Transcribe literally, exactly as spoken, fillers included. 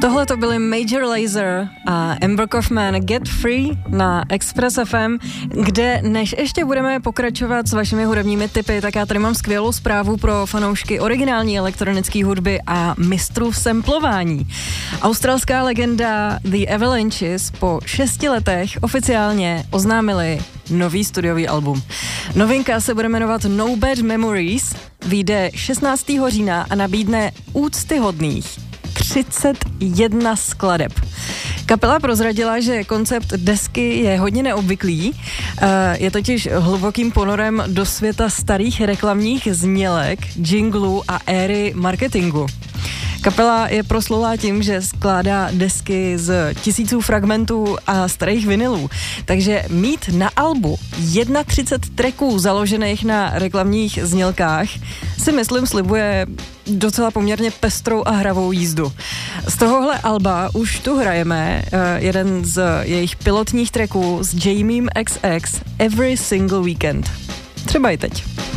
Tohle to byly Major Lazer a Amber Kaufman Get Free na Express F M, kde než ještě budeme pokračovat s vašimi hudebními tipy, tak já tady mám skvělou zprávu pro fanoušky originální elektronické hudby a mistrů v samplování. Australská legenda The Avalanches po šesti letech oficiálně oznámili nový studiový album. Novinka se bude jmenovat No Bad Memories, vyjde šestnáctého října a nabídne úctyhodných třicet jedna skladeb. Kapela prozradila, že koncept desky je hodně neobvyklý, je totiž hlubokým ponorem do světa starých reklamních znělek, jinglů a éry marketingu. Kapela je proslulá tím, že skládá desky z tisíců fragmentů a starých vinylů, takže mít na albu třicet jedna tracků založených na reklamních znělkách si myslím slibuje docela poměrně pestrou a hravou jízdu. Z tohohle alba už tu hrajeme uh, jeden z jejich pilotních tracků s Jamiem X X Every Single Weekend. Třeba i teď.